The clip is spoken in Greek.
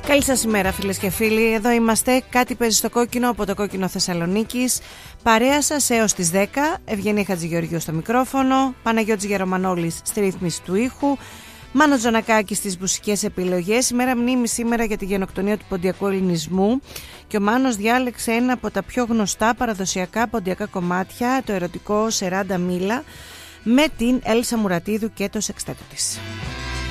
Καλή σας ημέρα φίλες και φίλοι, εδώ είμαστε, κάτι παίζει στο κόκκινο από το Κόκκινο Θεσσαλονίκης. Παρέα σας έως τις 10, Ευγενία Χατζηγεωργίου στο μικρόφωνο, Παναγιώτης Γερομανόλης στη ρύθμιση του ήχου, Μάνος Τζανακάκης στις μουσικές επιλογές. Ημέρα μνήμη σήμερα για τη γενοκτονία του ποντιακού ελληνισμού και ο Μάνος διάλεξε ένα από τα πιο γνωστά παραδοσιακά ποντιακά κομμάτια, το ερωτικό Σεράντα Μίλα, με την Έλσα Μουρατίδου και το σεξτέτο της.